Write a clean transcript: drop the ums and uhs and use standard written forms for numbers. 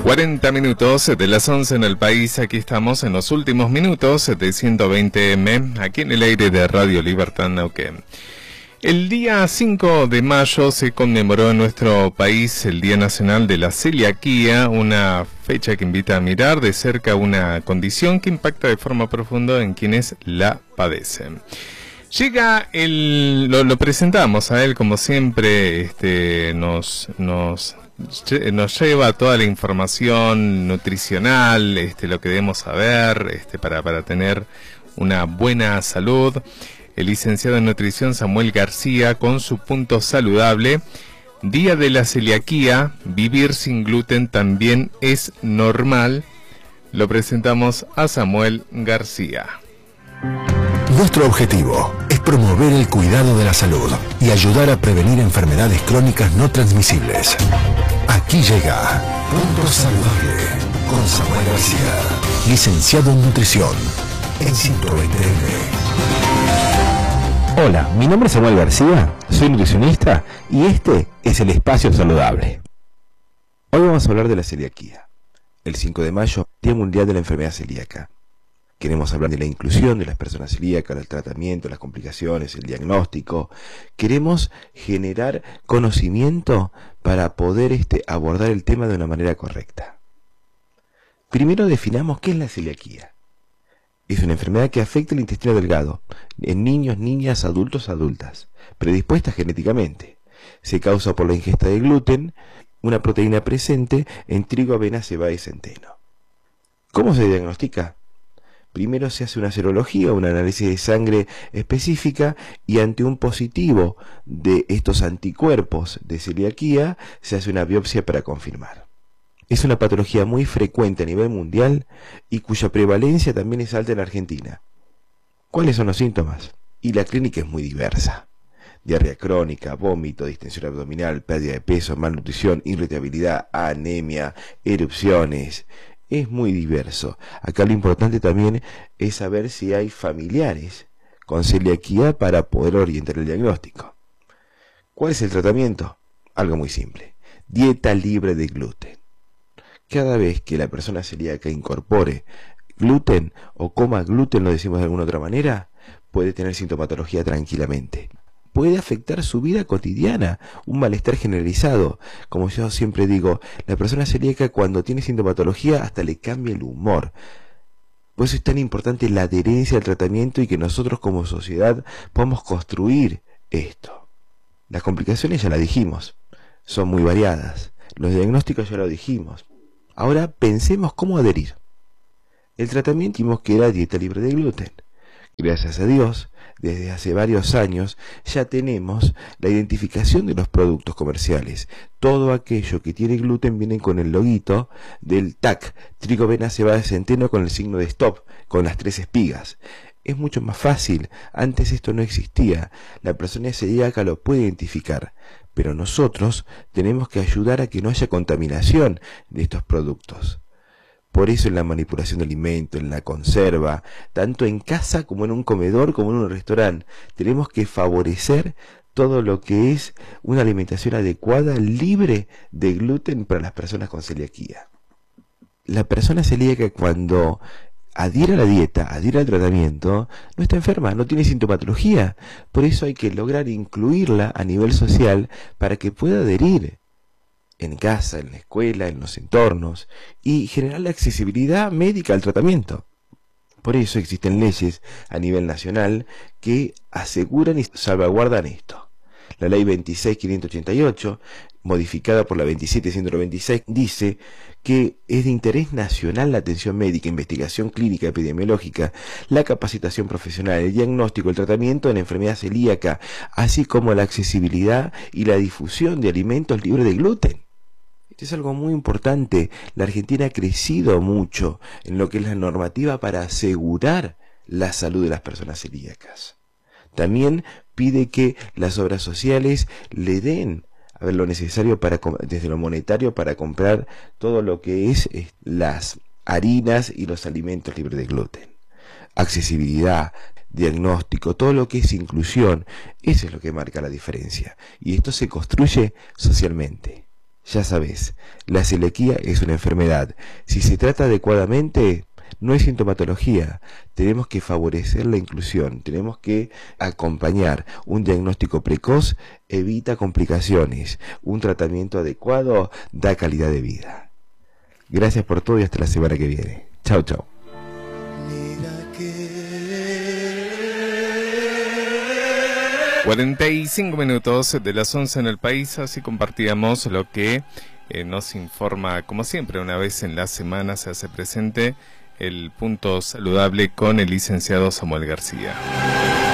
40 minutos de las 11 en el país. Aquí estamos en los últimos minutos de 120M, aquí en el aire de Radio Libertad Neuquén. El día 5 de mayo se conmemoró en nuestro país el Día Nacional de la Celiaquía, una fecha que invita a mirar de cerca una condición que impacta de forma profunda en quienes la padecen. Llega lo presentamos a él como siempre, nos lleva toda la información nutricional, lo que debemos saber, para tener una buena salud. El licenciado en nutrición Samuel García con su punto saludable. Día de la celiaquía, vivir sin gluten también es normal. Lo presentamos a Samuel García. Nuestro objetivo es promover el cuidado de la salud y ayudar a prevenir enfermedades crónicas no transmisibles. Aquí llega Punto Saludable con Samuel García, licenciado en nutrición en 120M. Hola, mi nombre es Samuel García, soy nutricionista y este es el Espacio Saludable. Hoy vamos a hablar de la celiaquía. El 5 de mayo, Día Mundial de la Enfermedad Celíaca. Queremos hablar de la inclusión de las personas celíacas, del tratamiento, las complicaciones, el diagnóstico. Queremos generar conocimiento para poder abordar el tema de una manera correcta. Primero definamos qué es la celiaquía. Es una enfermedad que afecta el intestino delgado en niños, niñas, adultos, adultas, predispuestas genéticamente. Se causa por la ingesta de gluten, una proteína presente en trigo, avena, cebada y centeno. ¿Cómo se diagnostica? Primero se hace una serología, un análisis de sangre específica, y ante un positivo de estos anticuerpos de celiaquía se hace una biopsia para confirmar. Es una patología muy frecuente a nivel mundial y cuya prevalencia también es alta en Argentina. ¿Cuáles son los síntomas? Y la clínica es muy diversa. Diarrea crónica, vómito, distensión abdominal, pérdida de peso, malnutrición, irritabilidad, anemia, erupciones. Es muy diverso. Acá lo importante también es saber si hay familiares con celiaquía para poder orientar el diagnóstico. ¿Cuál es el tratamiento? Algo muy simple. Dieta libre de gluten. Cada vez que la persona celíaca incorpore gluten o coma gluten, lo decimos de alguna otra manera, puede tener sintomatología tranquilamente. Puede afectar su vida cotidiana, un malestar generalizado. Como yo siempre digo, la persona celíaca cuando tiene sintomatología hasta le cambia el humor. Por eso es tan importante la adherencia al tratamiento y que nosotros como sociedad podamos construir esto. Las complicaciones ya las dijimos, son muy variadas. Los diagnósticos ya lo dijimos. Ahora pensemos cómo adherir. El tratamiento dijimos que era dieta libre de gluten. Gracias a Dios, desde hace varios años ya tenemos la identificación de los productos comerciales. Todo aquello que tiene gluten viene con el loguito del TAC, trigo, avena, cebada, centeno, con el signo de stop, con las 3 espigas. Es mucho más fácil. Antes esto no existía. La persona celíaca lo puede identificar, pero nosotros tenemos que ayudar a que no haya contaminación de estos productos. Por eso en la manipulación de alimentos, en la conserva, tanto en casa como en un comedor, como en un restaurante, tenemos que favorecer todo lo que es una alimentación adecuada, libre de gluten para las personas con celiaquía. La persona celíaca cuando adhiere a la dieta, adhiere al tratamiento, no está enferma, no tiene sintomatología. Por eso hay que lograr incluirla a nivel social para que pueda adherir en casa, en la escuela, en los entornos, y generar la accesibilidad médica al tratamiento. Por eso existen leyes a nivel nacional que aseguran y salvaguardan esto. La ley 26.588, modificada por la 27.196, dice que es de interés nacional la atención médica, investigación clínica, epidemiológica, la capacitación profesional, el diagnóstico, el tratamiento de la enfermedad celíaca, así como la accesibilidad y la difusión de alimentos libres de gluten. Es algo muy importante. La Argentina ha crecido mucho en lo que es la normativa para asegurar la salud de las personas celíacas. También pide que las obras sociales le den lo necesario desde lo monetario para comprar todo lo que es las harinas y los alimentos libres de gluten. Accesibilidad, diagnóstico, todo lo que es inclusión, eso es lo que marca la diferencia. Y esto se construye socialmente. Ya sabes, la celiaquía es una enfermedad. Si se trata adecuadamente, no hay sintomatología. Tenemos que favorecer la inclusión, tenemos que acompañar. Un diagnóstico precoz evita complicaciones. Un tratamiento adecuado da calidad de vida. Gracias por todo y hasta la semana que viene. Chau, chau. 45 minutos de las 11 en el país, así compartíamos lo que nos informa, como siempre, una vez en la semana se hace presente el punto saludable con el licenciado Samuel García.